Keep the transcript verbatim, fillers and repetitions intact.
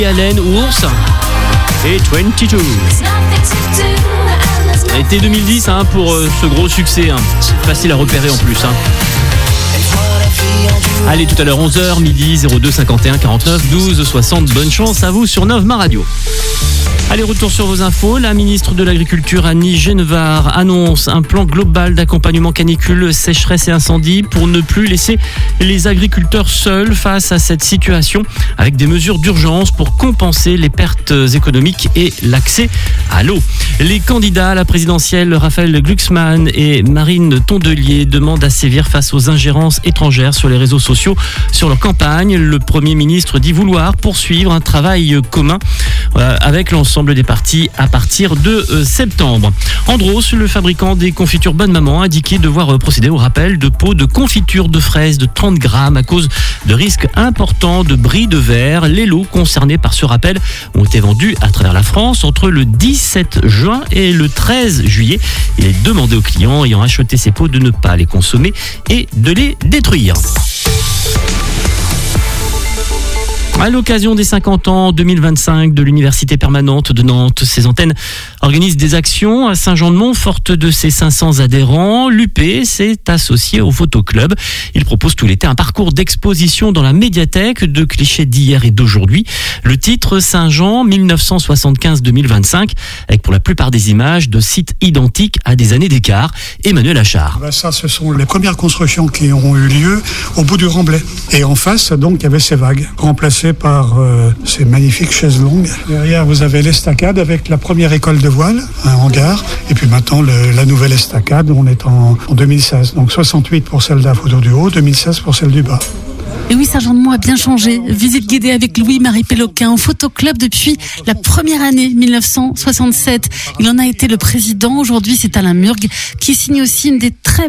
Allen, Ours et vingt-deux. Été deux mille dix hein, pour euh, ce gros succès. Hein. Facile à repérer en plus. Hein. Allez, tout à l'heure onze heures, midi, zéro deux cinquante et un quarante-neuf douze soixante. Bonne chance à vous sur Novema Radio. Allez, retour sur vos infos. La ministre de l'Agriculture, Annie Genevard, annonce un plan global d'accompagnement canicule, sécheresse et incendie pour ne plus laisser les agriculteurs seuls face à cette situation, avec des mesures d'urgence pour compenser les pertes économiques et l'accès à l'eau. Les candidats à la présidentielle, Raphaël Glucksmann et Marine Tondelier, demandent à sévir face aux ingérences étrangères sur les réseaux sociaux sur leur campagne. Le Premier ministre dit vouloir poursuivre un travail commun euh, avec l'ensemble des partis à partir de euh, septembre. Andros, le fabricant des confitures Bonne Maman, a indiqué devoir procéder au rappel de pots de confiture de fraises de trente grammes à cause de risques importants de bris de verre. Les lots concernés par ce rappel ont été vendus à travers la France entre le dix-sept juin et le treize juillet. Il est demandé aux clients ayant acheté ces pots de ne pas les consommer et de les détruire. À l'occasion des cinquante ans deux mille vingt-cinq de l'Université permanente de Nantes, ces antennes organisent des actions à Saint-Jean-de-Mont. Forte de ses cinq cents adhérents, l'U P s'est associé au Photoclub. Il propose tout l'été un parcours d'exposition dans la médiathèque de clichés d'hier et d'aujourd'hui. Le titre Saint-Jean mille neuf cent soixante-quinze à deux mille vingt-cinq, avec pour la plupart des images de sites identiques à des années d'écart. Emmanuel Achard. Ben ça, ce sont les premières constructions qui ont eu lieu au bout du Remblai. Et en face, donc, il y avait ces vagues remplacées par euh, ces magnifiques chaises longues. Derrière, vous avez l'estacade avec la première école de voile, un hangar. Et puis maintenant, le, la nouvelle estacade, on est en, en deux mille seize. Donc soixante-huit pour celle de la photo du haut, deux mille seize pour celle du bas. Et oui, Saint-Jean-de-Mont a bien changé. Visite guidée avec Louis-Marie Péloquin au Photoclub depuis la première année, mille neuf cent soixante-sept. Il en a été le président. Aujourd'hui, c'est Alain Murgue qui signe aussi une des très